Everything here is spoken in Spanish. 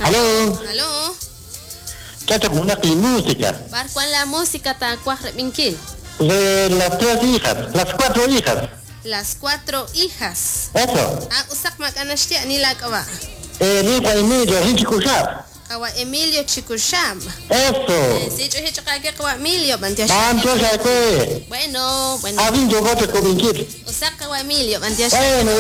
Aló, Aló. chacha con una música. Barcuan la música ta cuajre minquil. De las 3 hijas, las 4 hijas. Las 4 hijas. Eso. Usak makanashtia ni la kawa. Rica Emilio, Richie Cushap. Kawa Emilio Chikusham. Eso. Si yo kage kawa Emilio bantiash. Mancho, ¿sabes qué? Bueno. Avin, yo voto con mi kid. Usak kawa Emilio bantiash. Bueno.